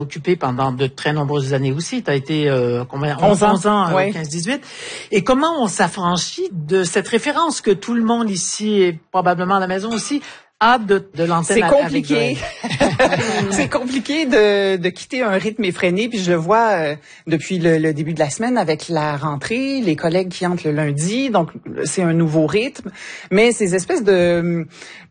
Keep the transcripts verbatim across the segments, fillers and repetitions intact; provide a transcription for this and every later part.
occupé pendant de très nombreuses années aussi. Tu as été euh, combien onze ans, onze ans, ouais. quinze dix-huit. Et comment on s'affranchit de cette référence que tout le monde ici, et probablement à la maison aussi, a de, de l'antenne? C'est compliqué. C'est compliqué de, de quitter un rythme effréné. Puis je le vois euh, depuis le, le début de la semaine avec la rentrée, les collègues qui entrent le lundi. Donc, c'est un nouveau rythme. Mais ces espèces de...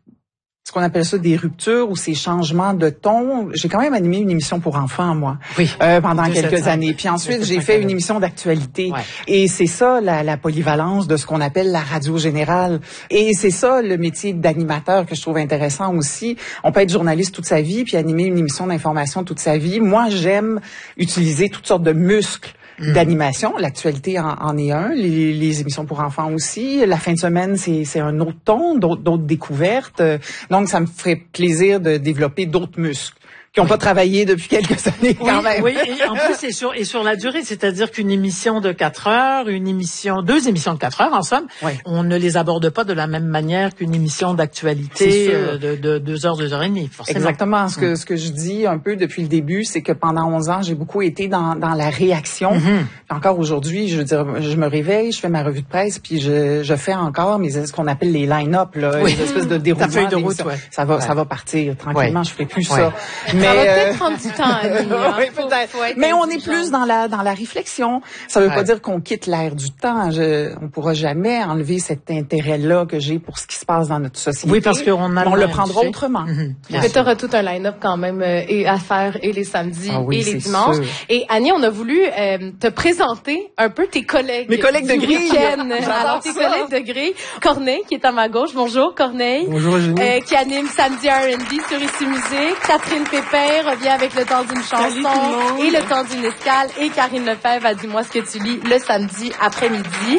ce qu'on appelle ça des ruptures ou ces changements de ton. J'ai quand même animé une émission pour enfants, moi, oui. euh, pendant quelques années. Puis ensuite, j'ai fait une émission d'actualité. Ouais. Et c'est ça, la, la polyvalence de ce qu'on appelle la radio générale. Et c'est ça, le métier d'animateur que je trouve intéressant aussi. On peut être journaliste toute sa vie puis animer une émission d'information toute sa vie. Moi, j'aime utiliser toutes sortes de muscles d'animation. L'actualité en, en est un, les, les émissions pour enfants aussi. La fin de semaine, c'est, c'est un autre ton, d'autres, d'autres découvertes. Donc, ça me ferait plaisir de développer d'autres muscles qui n'ont oui. pas travaillé depuis quelques années quand oui, même. Oui, et en plus, et sur, et sur la durée, c'est-à-dire qu'une émission de quatre heures, une émission, deux émissions de quatre heures, en somme, oui. on ne les aborde pas de la même manière qu'une émission d'actualité euh, de, de deux heures, deux heures et demie, forcément. Exactement. Ce que, ce que je dis un peu depuis le début, c'est que pendant onze ans, j'ai beaucoup été dans, dans la réaction. Mm-hmm. Encore aujourd'hui, je veux dire, je me réveille, je fais ma revue de presse, puis je, je fais encore mes, ce qu'on appelle les line-up, là, oui. les espèces de déroulement. Ta feuille de route, ouais. Ça va, ouais. ça va partir tranquillement, ouais. je ferai plus ouais. ça. Mais ça va peut-être prendre du temps, Annie, hein. Oui, peut-être. Faut, faut mais on est plus dans la dans la réflexion. Ça veut ouais. pas dire qu'on quitte l'air du temps. Je, on pourra jamais enlever cet intérêt-là que j'ai pour ce qui se passe dans notre société. Oui, parce qu'on a on le prendra autrement. Mm-hmm. Mais tu auras tout un line-up quand même euh, et à faire et les samedis ah oui, et les dimanches. Sûr. Et Annie, on a voulu euh, te présenter un peu tes collègues. Mes collègues de grille. Alors tes collègues de grille. Corneille qui est à ma gauche. Bonjour Corneille. Bonjour Eugénie. Euh, qui anime Samedi R and B sur Ici Musique. Catherine Pépin revient avec Le temps d'une chanson et Le temps d'une escale. Et Karine Lefebvre a Dis-moi ce que tu lis le samedi après-midi.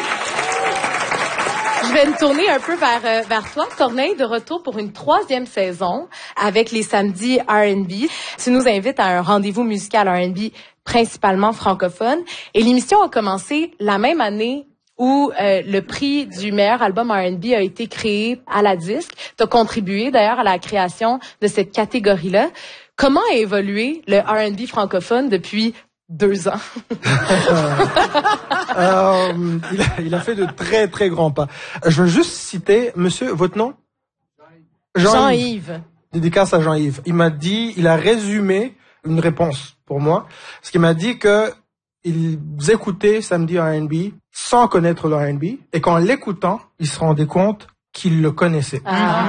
Je vais me tourner un peu vers euh, vers toi, Corneille, de retour pour une troisième saison avec les samedis R and B. Tu nous invites à un rendez-vous musical R and B principalement francophone. Et l'émission a commencé la même année où euh, le prix du meilleur album R and B a été créé à la disque. Tu as contribué d'ailleurs à la création de cette catégorie-là. Comment a évolué le R and B francophone depuis deux ans? euh, il, a, il a fait de très très grands pas. Je veux juste citer, monsieur, votre nom? Jean-Yves. Jean-Yves. Dédicace à Jean-Yves. Il m'a dit, il a résumé une réponse pour moi, parce qu'il m'a dit que ils écoutaient Samedi R and B sans connaître le R and B, et qu'en l'écoutant, ils se rendaient compte qu'ils le connaissaient. Ah.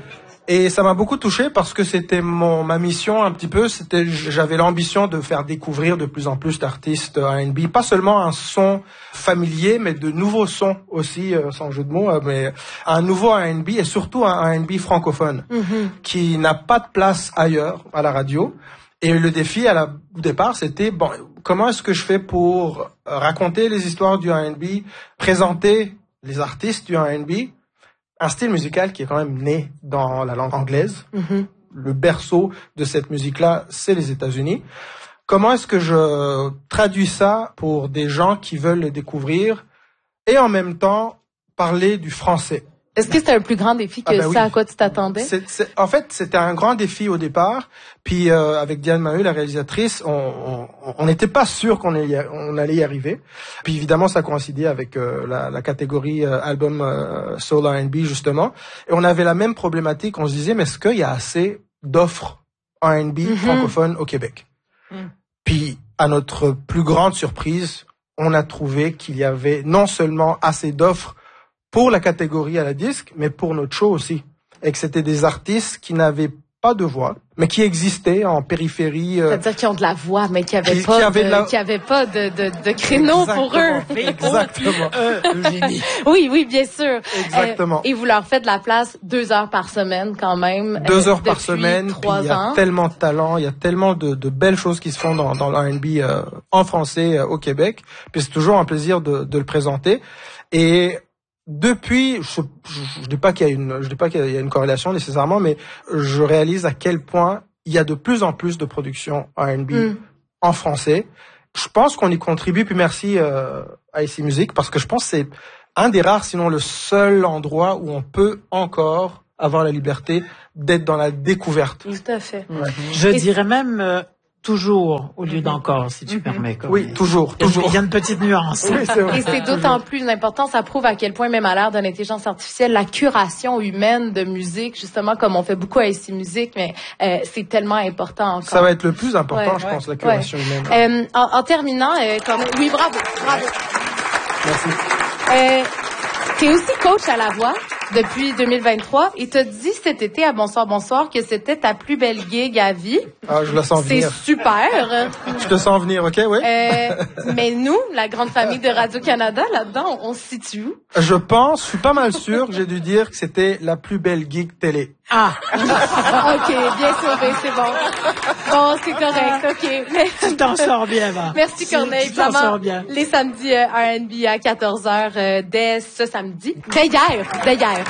Et ça m'a beaucoup touché parce que c'était mon ma mission un petit peu, c'était j'avais l'ambition de faire découvrir de plus en plus d'artistes R and B, pas seulement un son familier, mais de nouveaux sons aussi, euh, sans jeu de mots, euh, mais un nouveau R and B et surtout un R and B francophone mm-hmm. qui n'a pas de place ailleurs à la radio. Et le défi à la, au départ, c'était bon, comment est-ce que je fais pour raconter les histoires du R and B, présenter les artistes du R and B, un style musical qui est quand même né dans la langue anglaise. Mm-hmm. Le berceau de cette musique-là, c'est les États-Unis. Comment est-ce que je traduis ça pour des gens qui veulent le découvrir et en même temps parler du français? Est-ce que c'était un plus grand défi que ah ben ça oui. à quoi tu t'attendais? C'est, c'est, en fait, c'était un grand défi au départ. Puis euh, avec Diane Maheu, la réalisatrice, on on n'était pas sûr qu'on allait, on allait y arriver. Puis évidemment, ça coïncidait avec euh, la, la catégorie euh, album euh, soul R and B justement. Et on avait la même problématique. On se disait, mais est-ce qu'il y a assez d'offres R and B mm-hmm. francophones au Québec? Mm. Puis à notre plus grande surprise, on a trouvé qu'il y avait non seulement assez d'offres pour la catégorie à la disque, mais pour notre show aussi. Et que c'était des artistes qui n'avaient pas de voix, mais qui existaient en périphérie. Euh, C'est-à-dire qui ont de la voix, mais qui n'avaient pas, qui avaient de, la... qui avaient pas de, de, de créneau pour eux. Exactement. euh, Eugénie. Oui, oui, bien sûr. Exactement. Euh, et vous leur faites de la place deux heures par semaine quand même. Deux euh, heures par semaine. Il y a tellement de talent, il y a tellement de, de belles choses qui se font dans, dans le R and B euh, en français euh, au Québec. Puis c'est toujours un plaisir de, de le présenter. Et depuis, je, je, je dis pas qu'il y a une, je dis pas qu'il y a une corrélation nécessairement, mais je réalise à quel point il y a de plus en plus de productions R and B mm. en français. Je pense qu'on y contribue, puis merci euh, à Ici Musique, parce que je pense que c'est un des rares, sinon le seul endroit où on peut encore avoir la liberté d'être dans la découverte. Tout à fait. Ouais. Je Et dirais même euh, toujours au lieu d'encore, si tu mm-hmm. permets. Comme oui, toujours, il y a, toujours. Il y a une petite nuance. Oui, c'est vrai. Et c'est d'autant plus important, ça prouve à quel point, même à l'ère de l'intelligence artificielle, la curation humaine de musique, justement, comme on fait beaucoup à Ici Musique, mais euh, c'est tellement important encore. Ça va être le plus important, ouais, je ouais, pense, la curation ouais. humaine. Euh, en, en terminant, euh, comme... oui, bravo, bravo. Merci. Euh, t'es aussi coach à la voix depuis deux mille vingt-trois et t'as dit cet été à Bonsoir Bonsoir que c'était ta plus belle gig à vie. Ah, je la sens venir. C'est super. Je te sens venir, ok, oui. Euh, mais nous, la grande famille de Radio-Canada, là-dedans, on, on se situe où? Je pense, je suis pas mal sûr que j'ai dû dire que c'était la plus belle gig télé. Ah! OK, bien sauvé, c'est bon. Bon, c'est correct, OK. Mais... Tu t'en sors bien, va. Merci, Corneille. Tu t'en sors bien. Les samedis euh, R and B à quatorze heures euh, dès ce samedi. Dès hier, dès hier.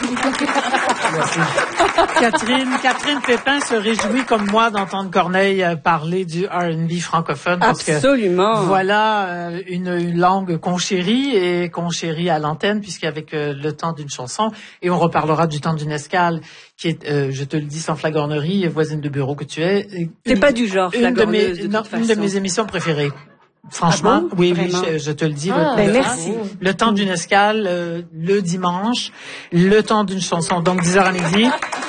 Merci. Catherine, Catherine Pépin se réjouit comme moi d'entendre Corneille parler du R and B francophone. Parce Absolument. Que voilà euh, une, une langue qu'on chérit et qu'on chérit à l'antenne, puisqu'avec euh, le temps d'une chanson, et on reparlera du temps d'une escale, qui est, euh, je te le dis sans flagornerie, voisine de bureau que tu es. T'es pas du genre flagorneuse, une de mes, de non, toute une façon. de mes émissions préférées. Franchement, ah bon? oui, Vraiment? oui, je, je te le dis. Ah, le, ben le merci. Temps, le temps d'une escale, euh, le dimanche, le temps d'une chanson, donc dix heures à midi.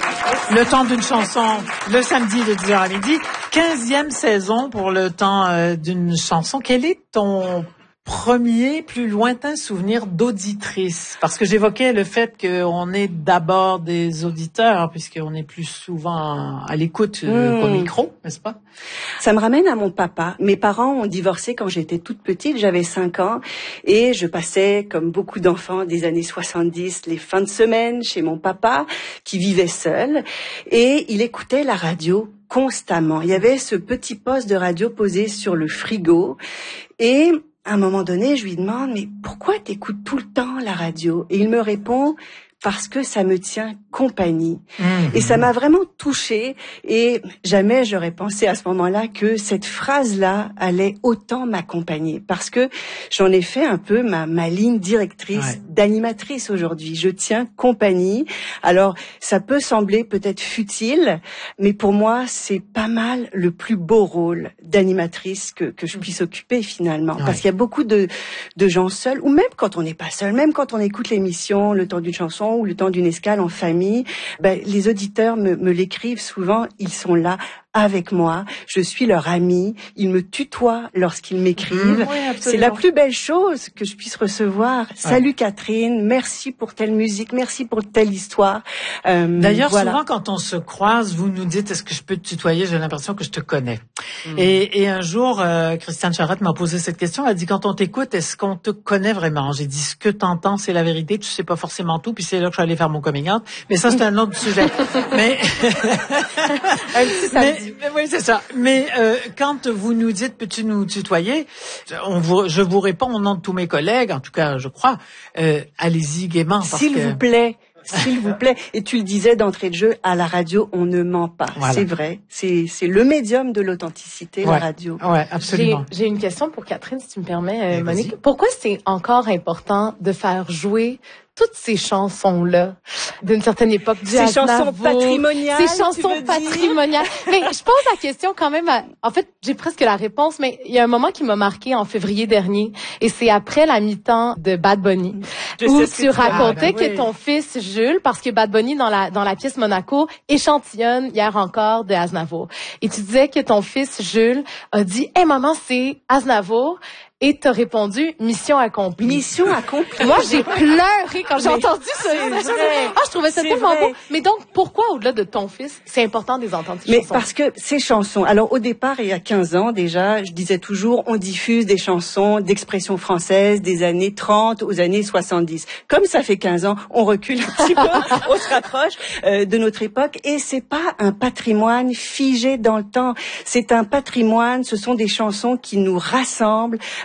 Le temps d'une chanson, le samedi de dix heures à midi. quinzième saison pour le temps euh, d'une chanson. Quel est ton premier, plus lointain souvenir d'auditrice? Parce que j'évoquais le fait qu'on est d'abord des auditeurs, puisqu'on est plus souvent à l'écoute euh, mmh. qu'au micro, n'est-ce pas? Ça me ramène à mon papa. Mes parents ont divorcé quand j'étais toute petite, j'avais cinq ans, et je passais, comme beaucoup d'enfants des années soixante-dix, les fins de semaine chez mon papa, qui vivait seul, et il écoutait la radio constamment. Il y avait ce petit poste de radio posé sur le frigo, et à un moment donné, je lui demande, mais pourquoi t'écoutes tout le temps la radio? Et il me répond, parce que ça me tient compagnie. Mmh. Et ça m'a vraiment touchée, et jamais j'aurais pensé à ce moment-là que cette phrase-là allait autant m'accompagner, parce que j'en ai fait un peu ma, ma ligne directrice ouais. d'animatrice aujourd'hui. Je tiens compagnie. Alors, ça peut sembler peut-être futile, mais pour moi, c'est pas mal le plus beau rôle d'animatrice que, que je puisse occuper finalement. Ouais. Parce qu'il y a beaucoup de, de gens seuls, ou même quand on n'est pas seul, même quand on écoute l'émission Le temps d'une chanson, ou Le temps d'une escale en famille, ben, les auditeurs me, me l'écrivent souvent, ils sont là avec moi, je suis leur amie, ils me tutoient lorsqu'ils m'écrivent. Mmh, oui, c'est la plus belle chose que je puisse recevoir. Ouais. Salut Catherine, merci pour telle musique, merci pour telle histoire. Euh, D'ailleurs, voilà. Souvent quand on se croise, vous nous dites, est-ce que je peux te tutoyer? J'ai l'impression que je te connais. Mmh. Et, et un jour, euh, Christiane Charette m'a posé cette question, elle a dit, quand on t'écoute, est-ce qu'on te connaît vraiment? J'ai dit, ce que t'entends, c'est la vérité, tu sais pas forcément tout, puis c'est là que je suis allée faire mon coming out. Mais ça, c'est un autre sujet. Mais... un petit samedi. Mais, oui, c'est ça. Mais euh, quand vous nous dites, peux-tu nous tutoyer, on vous, je vous réponds au nom de tous mes collègues, en tout cas, je crois, euh, allez-y gaiement. S'il que... vous plaît. S'il vous plaît. Et tu le disais d'entrée de jeu, à la radio, on ne ment pas. Voilà. C'est vrai. C'est, c'est le médium de l'authenticité, ouais. la radio. Ouais, absolument. J'ai, j'ai une question pour Catherine, si tu me permets, euh, Monique. Pourquoi c'est encore important de faire jouer toutes ces chansons-là d'une certaine époque du Ces Aznavour, chansons patrimoniales, ces chansons patrimoniales. Mais je pose la question quand même à, en fait, j'ai presque la réponse, mais il y a un moment qui m'a marqué en février dernier, et c'est après la mi-temps de Bad Bunny, je où tu racontais que, ah, ben oui. que ton fils Jules, parce que Bad Bunny dans la, dans la pièce Monaco, échantillonne hier encore de Aznavour. Et tu disais que ton fils Jules a dit, hey maman, c'est Aznavour. Et t'as répondu, mission accomplie. Mission accomplie. Moi, j'ai pleuré quand j'ai mais entendu ça. Ah, je trouvais ça c'est tellement vrai. beau. Mais donc, pourquoi, au-delà de ton fils, c'est important de les entendre, ces mais chansons? Parce que ces chansons, alors au départ, il y a quinze ans déjà, je disais toujours, on diffuse des chansons d'expression française des années trente aux années soixante-dix. Comme ça fait quinze ans, on recule un petit peu, on se rapproche euh, de notre époque, et c'est pas un patrimoine figé dans le temps. C'est un patrimoine, ce sont des chansons qui nous rassemblent.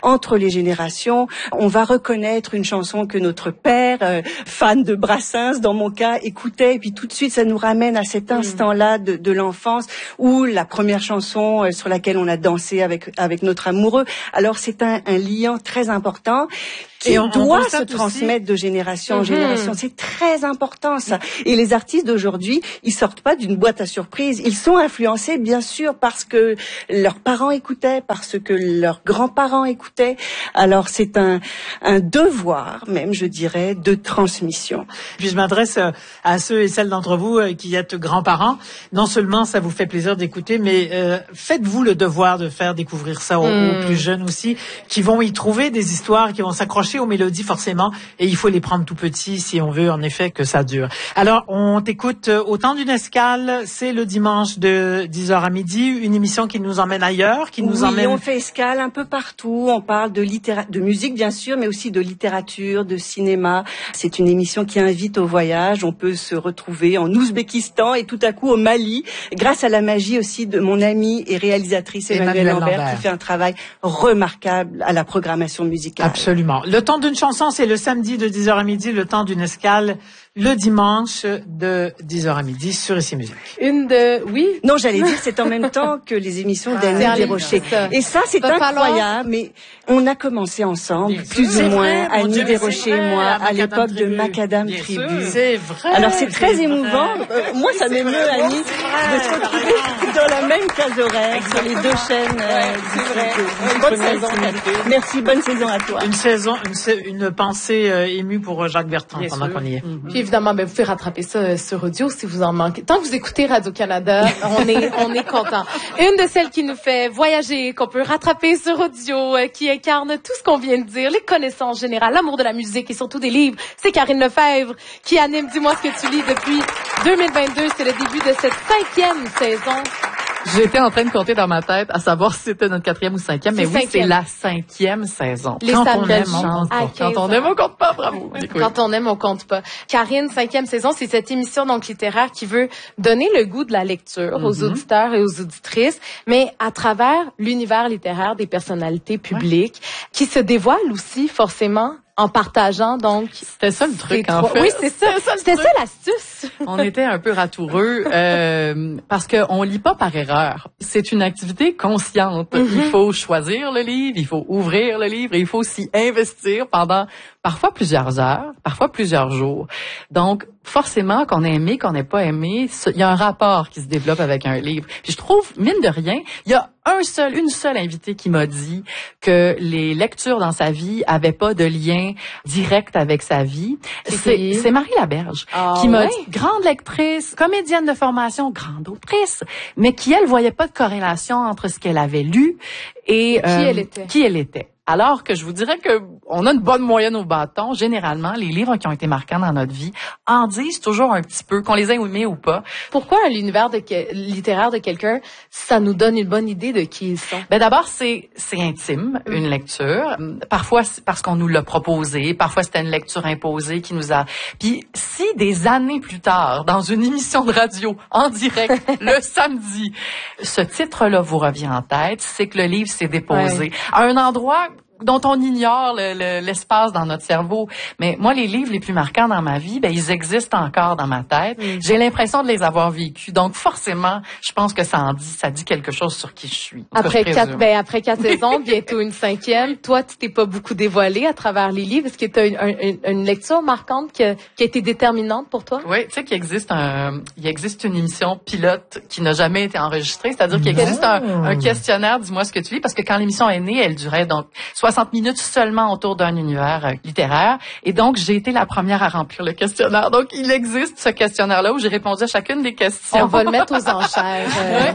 entre les générations. On va reconnaître une chanson que notre père, euh, fan de Brassens dans mon cas, écoutait, et puis tout de suite ça nous ramène à cet instant-là de, de l'enfance, ou la première chanson euh, sur laquelle on a dansé avec avec notre amoureux. Alors c'est un, un lien très important qui et on, doit on se transmettre aussi. de génération en Mm-hmm. génération. C'est très important ça. Et les artistes d'aujourd'hui, ils sortent pas d'une boîte à surprise. Ils sont influencés bien sûr parce que leurs parents écoutaient, parce que leurs grands-parents écoutaient. Alors c'est un un devoir, même je dirais, de transmission. Puis je m'adresse à ceux et celles d'entre vous qui êtes grands-parents. Non seulement ça vous fait plaisir d'écouter, mais euh, faites-vous le devoir de faire découvrir ça aux, mm. aux plus jeunes aussi, qui vont y trouver des histoires, qui vont s'accrocher aux mélodies forcément, et il faut les prendre tout petits si on veut en effet que ça dure. Alors on t'écoute au temps d'une escale, c'est le dimanche de dix heures à midi, une émission qui nous emmène ailleurs, qui nous oui, emmène... on fait escale un peu partout, on parle de littéra... de musique bien sûr, mais aussi de littérature, de cinéma. C'est une émission qui invite au voyage, on peut se retrouver en Ouzbékistan et tout à coup au Mali, grâce à la magie aussi de mon amie et réalisatrice Emmanuelle Lambert, Lambert, qui fait un travail remarquable à la programmation musicale. Absolument. Le temps d'une chanson, c'est le samedi de dix heures à midi, le temps d'une escale, le dimanche de dix heures à midi sur Ici Musique. Une de, oui. Non, j'allais dire, c'est en même temps que les émissions d'Annie ah, Desrochers. Et ça, c'est Va incroyable, mais on a commencé ensemble, plus ou moins, vrai, Annie Desrochers et moi, à l'époque de Macadam Tribu. C'est vrai. Alors, c'est très émouvant. Euh, moi, ça m'émeut, Annie, de se retrouver dans la même case horaire, sur les deux chaînes. Euh, c'est vrai. Une bonne saison. Merci, bonne saison à toi. Une saison, une, une pensée euh, émue pour Jacques Bertrand Bien pendant sûr. qu'on y est. Mm-hmm. Puis évidemment, ben, vous pouvez rattraper ça sur audio si vous en manquez. Tant que vous écoutez Radio-Canada, on est, on est content. Une de celles qui nous fait voyager, qu'on peut rattraper sur audio, euh, qui incarne tout ce qu'on vient de dire, les connaissances générales, l'amour de la musique et surtout des livres, c'est Karine Lefebvre qui anime Dis-moi ce que tu lis depuis deux mille vingt-deux. C'est le début de cette cinquième saison. J'étais en train de compter dans ma tête à savoir si c'était notre quatrième ou cinquième, mais oui, cinquième. C'est la cinquième saison. Les quand on aime, on Quand on aime, on compte pas, bravo. Quand on aime, on compte pas. Karine, cinquième saison, c'est cette émission donc littéraire qui veut donner le goût de la lecture mm-hmm. aux auditeurs et aux auditrices, mais à travers l'univers littéraire des personnalités publiques ouais. qui se dévoilent aussi forcément en partageant, donc. C'était ça le truc, en trois... fait. Oui, c'est ça. C'était ça l'astuce. On était un peu ratoureux, euh, parce que on lit pas par erreur. C'est une activité consciente. Mm-hmm. Il faut choisir le livre, il faut ouvrir le livre, et il faut s'y investir pendant parfois plusieurs heures, parfois plusieurs jours. Donc, forcément, qu'on ait aimé, qu'on n'ait pas aimé, il y a un rapport qui se développe avec un livre. Puis je trouve, mine de rien, il y a un seul, une seule invitée qui m'a dit que les lectures dans sa vie avaient pas de lien direct avec sa vie. C'est, c'est Marie Laberge, oh, qui m'a ouais. dit, grande lectrice, comédienne de formation, grande autrice, mais qui, elle, voyait pas de corrélation entre ce qu'elle avait lu et, et qui euh, elle était. Qui elle était. Alors que je vous dirais que on a une bonne moyenne au bâton. Généralement, les livres qui ont été marquants dans notre vie en disent toujours un petit peu, qu'on les ait aimés ou pas. Pourquoi l'univers de que, littéraire de quelqu'un, ça nous donne une bonne idée de qui ils sont? Ben d'abord, c'est c'est intime, mm. une lecture. Parfois, c'est parce qu'on nous l'a proposé. Parfois, c'était une lecture imposée qui nous a... Puis, si des années plus tard, dans une émission de radio, en direct, le samedi, ce titre-là vous revient en tête, c'est que le livre s'est déposé ouais. à un endroit dont on ignore le, le, l'espace dans notre cerveau. Mais moi, les livres les plus marquants dans ma vie, ben ils existent encore dans ma tête. Mm. J'ai l'impression de les avoir vécus. Donc, forcément, je pense que ça en dit, ça dit quelque chose sur qui je suis. Après quatre, ben, après quatre saisons, bientôt une cinquième, toi, tu t'es pas beaucoup dévoilé à travers les livres. Est-ce que tu as une, une, une lecture marquante qui a, qui a été déterminante pour toi? Oui, tu sais qu'il existe un, il existe une émission pilote qui n'a jamais été enregistrée. C'est-à-dire qu'il existe un, un questionnaire, dis-moi ce que tu lis, parce que quand l'émission est née, elle durait donc soixante minutes seulement autour d'un univers euh, littéraire. Et donc, j'ai été la première à remplir le questionnaire. Donc, il existe ce questionnaire-là où j'ai répondu à chacune des questions. On va le mettre aux enchères.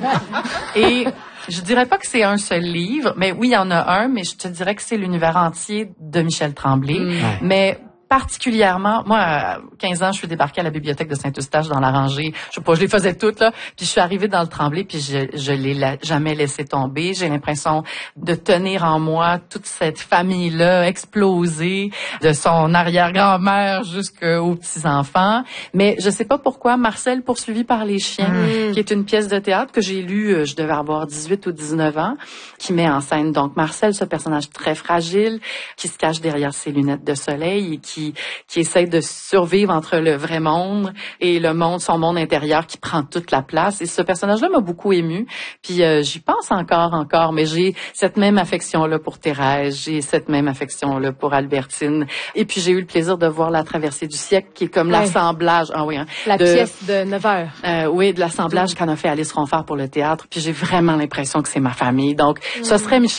Euh. Et je dirais pas que c'est un seul livre, mais oui, il y en a un, mais je te dirais que c'est l'univers entier de Michel Tremblay. Mm. Ouais. Mais particulièrement, moi, à quinze ans, je suis débarquée à la bibliothèque de Saint-Eustache dans la rangée. Je sais pas, je les faisais toutes, là. Puis je suis arrivée dans le Tremblay, puis je, je l'ai la, jamais laissé tomber. J'ai l'impression de tenir en moi toute cette famille-là explosée, de son arrière-grand-mère jusqu'aux petits-enfants. Mais je sais pas pourquoi, Marcel poursuivi par les chiens, mmh. qui est une pièce de théâtre que j'ai lue, je devais avoir dix-huit ou dix-neuf ans, qui met en scène donc Marcel, ce personnage très fragile, qui se cache derrière ses lunettes de soleil et qui qui qui essaie de survivre entre le vrai monde et le monde, son monde intérieur qui prend toute la place. Et ce personnage-là m'a beaucoup émue. Puis euh, j'y pense encore, encore, mais j'ai cette même affection-là pour Thérèse, j'ai cette même affection-là pour Albertine. Et puis j'ai eu le plaisir de voir La Traversée du siècle, qui est comme ouais. l'assemblage, ah oui, hein, la de, pièce de neuf heures. Euh, oui, de l'assemblage qu'en a fait Alice Ronfort pour le théâtre. Puis j'ai vraiment l'impression que c'est ma famille. Donc, mmh. ce serait Michel